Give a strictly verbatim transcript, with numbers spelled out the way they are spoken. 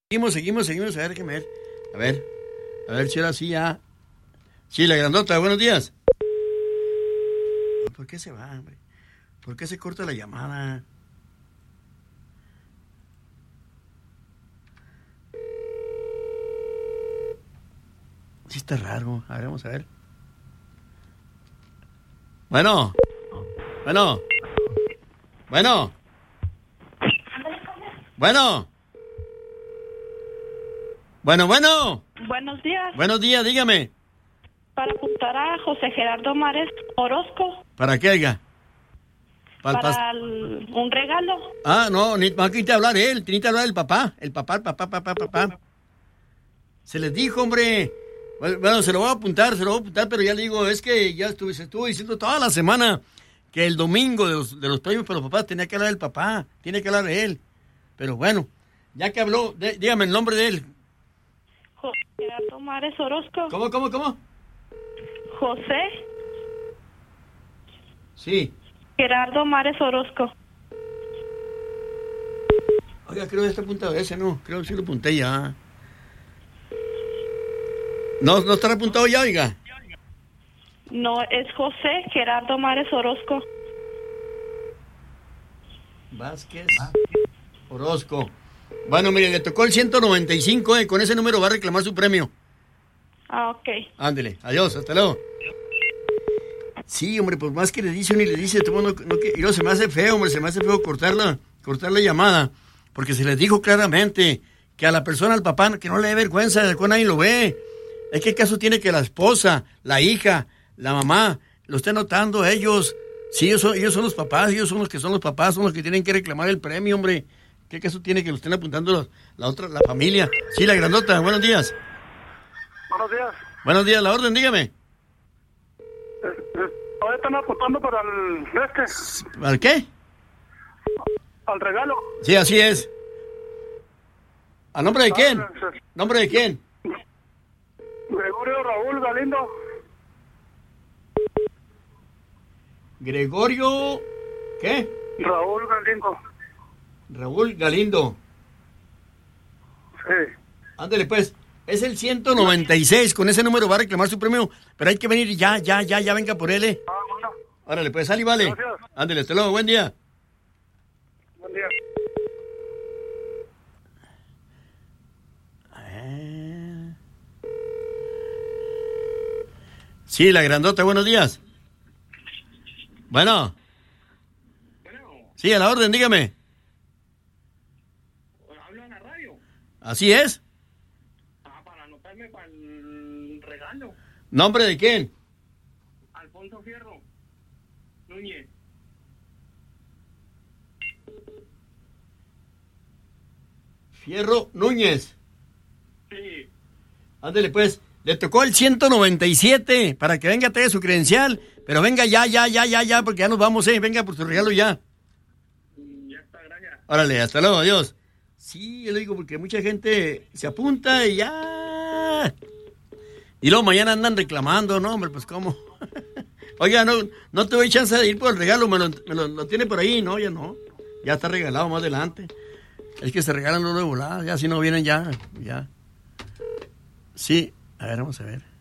Seguimos, seguimos, seguimos, a ver, déjame ver. A ver, a ver si ahora sí ya. Sí, la grandota, buenos días. ¿Por qué se va, hombre? ¿Por qué se corta la llamada? Sí está raro, a ver, vamos a ver. Bueno, bueno, bueno, bueno, bueno, bueno. Buenos días. Buenos días, dígame. Para apuntar a José Gerardo Mares Orozco. ¿Para qué, oiga? Para, para el, un regalo. Ah, no, ni más que te hablar él, tiene que hablar el papá, el papá, el papá, papá, papá. Se les dijo, hombre. Bueno, se lo voy a apuntar, se lo voy a apuntar, pero ya le digo, es que ya estuve, se estuvo diciendo toda la semana que el domingo de los, de los premios para los papás tenía que hablar el papá, tiene que hablar de él. Pero bueno, ya que habló, de, dígame el nombre de él. José Gerardo Mares Orozco. ¿Cómo, cómo, cómo? José. Sí. Gerardo Mares Orozco. Oiga, creo que está apuntado ese, ¿no? Creo que sí lo apunté ya. ¿No, no está apuntado ya, oiga? No, es José Gerardo Mares Orozco. Vázquez Orozco. Bueno, mire, le tocó el ciento noventa y cinco, eh. Con ese número va a reclamar su premio. Ah, ok. Ándele, adiós, hasta luego. Sí, hombre, por más que le dice uno y le dice, no, no, que, y no, se me hace feo, hombre, se me hace feo cortar la, cortar la llamada, porque se les dijo claramente que a la persona, al papá, que no le dé vergüenza, que nadie lo ve. Es que caso tiene que la esposa, la hija, la mamá, lo estén notando ellos. Sí, ellos son, ellos son los papás, ellos son los que son los papás, son los que tienen que reclamar el premio, hombre. ¿Qué caso tiene que lo estén apuntando los, la otra, la familia? Sí, la grandota, buenos días. Buenos días. Buenos días, la orden, dígame. Ahora están apuntando para el este. ¿Al qué? Al regalo. Sí, así es. ¿A nombre de quién? ¿Nombre de quién? Gregorio Raúl Galindo. Gregorio... ¿Qué? Raúl Galindo. Raúl Galindo. Sí. Ándale, pues. Es el ciento noventa y seis. Con ese número va a reclamar su premio. Pero hay que venir ya, ya, ya, ya. Venga por él, eh. Ah, bueno. Órale, pues, sal y vale. Gracias. Ándale, hasta luego. Buen día. Buen día. Sí, la grandota, buenos días. Bueno. Sí, a la orden, dígame. ¿Hablo en la radio? ¿Así es? Ah, para anotarme para el regalo. ¿Nombre de quién? Alfonso Fierro Núñez. Fierro Núñez. Sí. Ándale, pues. Le tocó el ciento noventa y siete para que venga, tenga su credencial. Pero venga ya, ya, ya, ya, ya, porque ya nos vamos, eh. Venga por su regalo ya. Ya está, gracias. Órale, hasta luego, adiós. Sí, yo lo digo porque mucha gente se apunta y ya. Y luego mañana andan reclamando, ¿no, hombre? Pues, ¿cómo? Oiga, no, no te doy chance de ir por el regalo, me lo, me lo, lo tiene por ahí, ¿no? Ya no. Ya está regalado más adelante. Es que se regalan luego de volada, ya si no vienen ya, ya. Sí, a ver, vamos a ver.